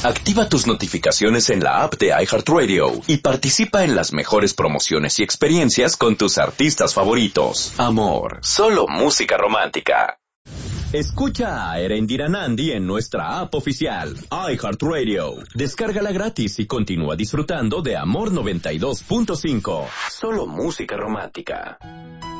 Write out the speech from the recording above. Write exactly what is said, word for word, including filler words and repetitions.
Activa tus notificaciones en la app de iHeartRadio y participa en las mejores promociones y experiencias con tus artistas favoritos. Amor, solo música romántica. Escucha a Erendira Nandi en nuestra app oficial, iHeartRadio. Descárgala gratis y continúa disfrutando de Amor noventa y dos punto cinco. Solo música romántica.